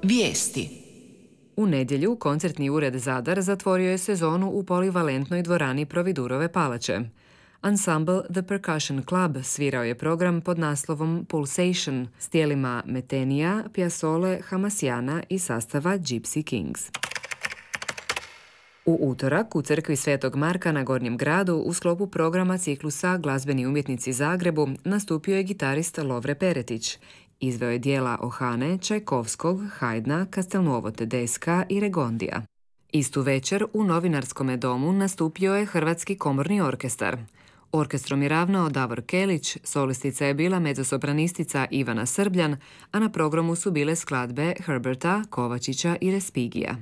Vijesti. U nedjelju koncertni ured Zadar zatvorio je sezonu u polivalentnoj dvorani Providurove palače. Ensemble The Percussion Club svirao je program pod naslovom Pulsation s tijelima Metenija, Piazzole, Hamasjana i sastava Gypsy Kings. U utorak u crkvi Svetog Marka na Gornjem gradu u sklopu programa ciklusa Glazbeni umjetnici Zagrebu nastupio je gitarist Lovre Peretić. Izveo je dijela Ohane, Čajkovskog, Haydna, Castelnuovo Tedesca i Regondija. Istu večer u Novinarskom domu nastupio je Hrvatski komorni orkestar. Orkestrom je ravnao Davor Kelić, solistica je bila mezzosopranistica Ivana Srbljan, a na programu su bile skladbe Herberta, Kovačića i Respigija.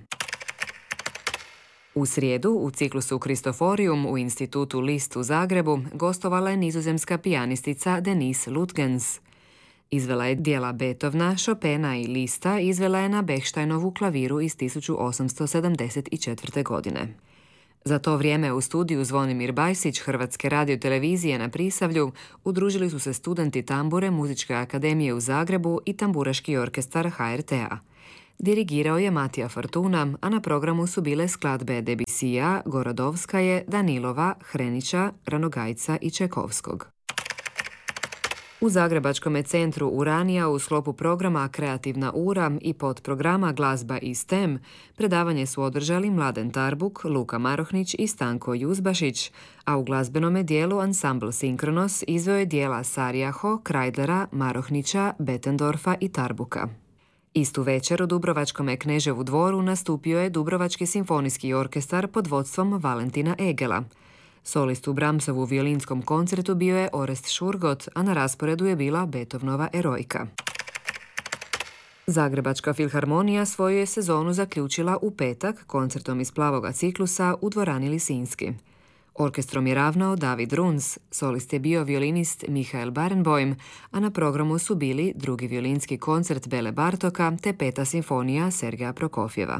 U srijedu u ciklusu Kristoforium u institutu Liszt u Zagrebu gostovala je nizozemska pijanistica Denise Lutgens. Izvela je dijela Beethovna, Chopina i Lista izvela je na Bechsteinovu klaviru iz 1874. godine. Za to vrijeme u studiju Zvonimir Bajsić Hrvatske radiotelevizije na Prisavlju udružili su se studenti tambure Muzičke akademije u Zagrebu i tamburaški orkestar HRT-a. Dirigirao je Matija Fortuna, a na programu su bile skladbe Debussyja, Gorodovskaje, Danilova, Hrenića, Ranogajca i Čekovskog. U Zagrebačkom centru Uranija u sklopu programa Kreativna ura i podprograma Glazba i STEM predavanje su održali Mladen Tarbuk, Luka Marohnić i Stanko Juzbašić, a u glazbenome dijelu Ansambl Sinkronos izveo je dijela Sarijaho, Krajdlera, Marohnića, Betendorfa i Tarbuka. Istu večer u Dubrovačkom Kneževu dvoru nastupio je Dubrovački simfonijski orkestar pod vodstvom Valentina Egela. Solist u Brahmsovu violinskom koncertu bio je Orest Šurgot, a na rasporedu je bila Beethovenova Erojka. Zagrebačka filharmonija svoju je sezonu zaključila u petak koncertom iz Plavoga ciklusa u dvorani Lisinski. Orkestrom je ravnao David Runs, solist je bio violinist Michael Barenboim, a na programu su bili drugi violinski koncert Bele Bartoka te peta simfonija Sergeja Prokofjeva.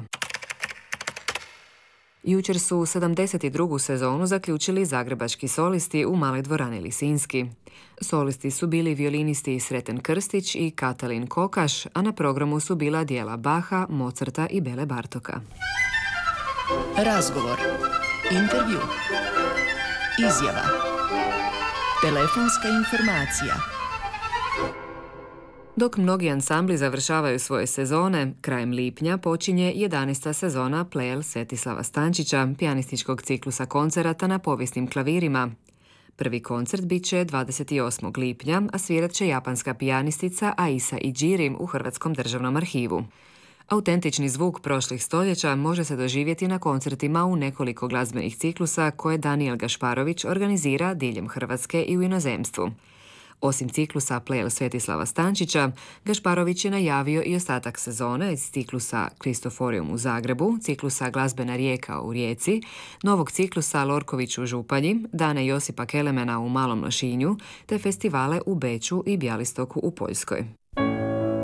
Jučer su 72. sezonu zaključili zagrebački solisti u maloj dvorani Lisinski. Solisti su bili violinisti Sreten Krstić i Katalin Kokaš, a na programu su bila dijela Baha, Mozarta i Bele Bartoka. Razgovor. Intervju. Izjava. Telefonska informacija. Dok mnogi ansambli završavaju svoje sezone, krajem lipnja počinje 11. sezona Plejel Svetislava Stančića, pijanističkog ciklusa koncerata na povijesnim klavirima. Prvi koncert bit će 28. lipnja, a svirat će japanska pijanistica Aisa Ijiri u Hrvatskom državnom arhivu. Autentični zvuk prošlih stoljeća može se doživjeti na koncertima u nekoliko glazbenih ciklusa koje Danijel Gašparović organizira diljem Hrvatske i u inozemstvu. Osim ciklusa Plejel Svetislava Stančića, Gašparović je najavio i ostatak sezone iz ciklusa Kristoforium u Zagrebu, ciklusa Glazbena rijeka u Rijeci, novog ciklusa Lorković u Županji, dane Josipa Kelemena u Malom Lošinju, te festivale u Beču i Bjelistoku u Poljskoj.